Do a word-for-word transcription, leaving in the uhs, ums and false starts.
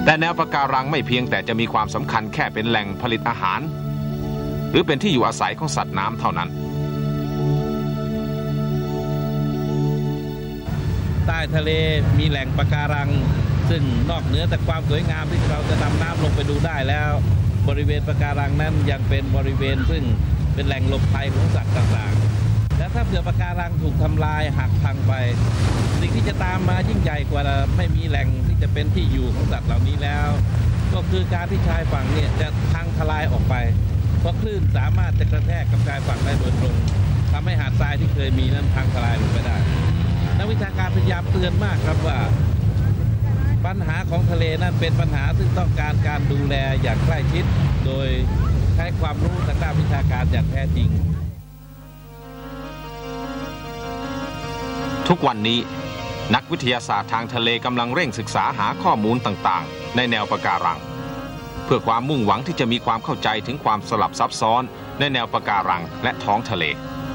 แต่แนวปะการังไม่เพียงแต่จะมีความสำคัญแค่เป็นแหล่งผลิตอาหารหรือเป็นที่อยู่อาศัยของสัตว์น้ำเท่านั้นใต้ทะเลมีแหล่งปะการังซึ่งนอกเหนือจากความสวยงามที่เราจะดำน้ำลงไปดูได้แล้วบริเวณปะการังนั้นยังเป็นบริเวณซึ่งเป็นแหล่งหลบภัยของสัตว์ต่างๆและถ้าเผื่อปะการังถูกทำลายหักพังไปสิ่งที่จะตามมายิ่งใหญ่กว่าไม่มีแหล่งที่จะเป็นที่อยู่ของสัตว์เหล่านี้แล้วก็คือการที่ชายฝั่งเนี่ยจะพังทลายออกไปเพราะคลื่นสามารถจะกระแทกกับชายฝั่งได้โดยตรงทำให้หาดทรายที่เคยมีนั้นพังทลายลงไปได้นักวิชาการพยายามเตือนมากครับว่าปัญหาของทะเลนั้นเป็นปัญหาซึ่งต้องการการดูแลอย่างใกล้ชิดโดยใช้ความรู้ทางด้านวิชาการอย่างแท้จริงทุกวันนี้นักวิทยาศาสตร์ทางทะเลกำลังเร่งศึกษาหาข้อมูลต่างๆในแนวปะการังเพื่อความมุ่งหวังที่จะมีความเข้าใจถึงความสลับซับซ้อนในแนวปะการังและท้องทะเล